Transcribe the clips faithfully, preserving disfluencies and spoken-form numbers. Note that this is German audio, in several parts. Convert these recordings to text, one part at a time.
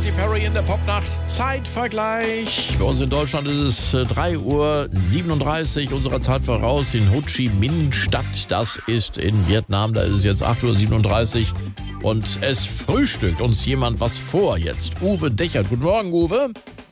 Katy Perry in der Popnacht. Zeitvergleich. Bei uns in Deutschland ist es drei Uhr siebenunddreißig unserer Zeit voraus in Ho Chi Minh Stadt. Das ist in Vietnam. Da ist es jetzt acht Uhr siebenunddreißig und es frühstückt uns jemand was vor jetzt. Uwe Dechert. Guten Morgen, Uwe.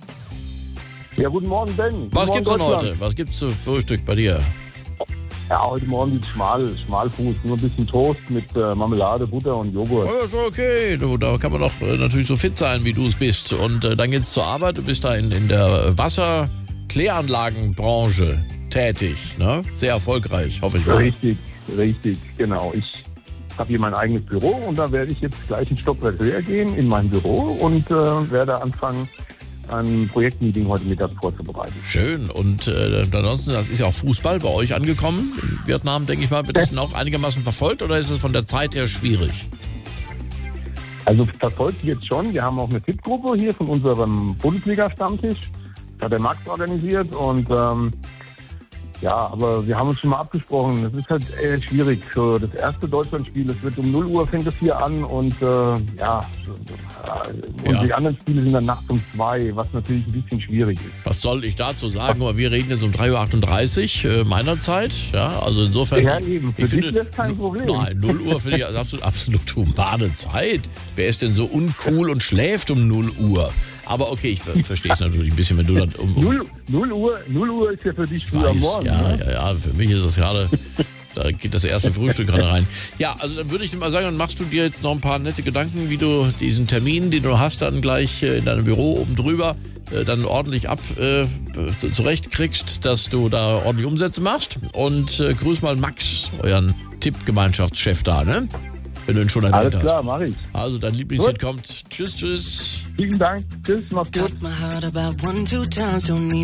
Ja, guten Morgen, Ben. Guten Was Morgen, gibt's denn Deutschland. heute? Was gibt's zu Frühstück bei dir? Ja, heute Morgen gibt's schmal, Schmalfuß. Nur ein bisschen Toast mit äh, Marmelade, Butter und Joghurt. Oh, ist okay. Du, da kann man doch äh, natürlich so fit sein, wie du es bist. Und äh, dann geht's zur Arbeit. Du bist da in, in der Wasserkläranlagenbranche tätig. Ne? Sehr erfolgreich, hoffe ich mal. Richtig, richtig, genau. Ich habe hier mein eigenes Büro und da werde ich jetzt gleich ein Stockwerk höher gehen in mein Büro und äh, werde anfangen, ein Projektmeeting heute Mittag vorzubereiten. Schön. Und äh, ansonsten, das ist ja auch Fußball bei euch angekommen. In Vietnam, denke ich mal, wird das denn auch einigermaßen verfolgt oder ist es von der Zeit her schwierig? Also verfolgt jetzt schon. Wir haben auch eine Tippgruppe hier von unserem Bundesliga-Stammtisch. Das hat der Max organisiert und ähm, ja, aber wir haben uns schon mal abgesprochen. Es ist halt eher schwierig. So, das erste Deutschlandspiel, es wird um null Uhr fängt es hier an und äh, ja, und Ja. die anderen Spiele sind dann nachts um zwei, was natürlich ein bisschen schwierig ist. Was soll ich dazu sagen? Aber wir reden jetzt um drei Uhr achtunddreißig äh, meiner Zeit. Ja, also insofern. Ja, eben. Für ich dich finde, wäre es kein Problem. Nein, null Uhr finde ich absolut, absolut humane Zeit. Wer ist denn so uncool und schläft um null Uhr? Aber okay, ich ver- verstehe es natürlich ein bisschen, wenn du dann um. um null Uhr, null Uhr ist ja für dich früh am weiß, Morgen. ja, ne? ja, ja, für mich ist das gerade. Da geht das erste Frühstück gerade rein. Ja, also dann würde ich dir mal sagen, dann machst du dir jetzt noch ein paar nette Gedanken, wie du diesen Termin, den du hast, dann gleich äh, in deinem Büro oben drüber äh, dann ordentlich ab äh, zu- zurechtkriegst, dass du da ordentlich Umsätze machst. Und äh, grüß mal Max, euren Tippgemeinschaftschef da, ne? Wenn du ihn schon erwähnt Alles klar, hast. mach ich. Also dein Lieblingshit Gut. kommt. Tschüss, tschüss. Vielen Dank. Tschüss, mach's gut. Cut my heart about one, two times, don't need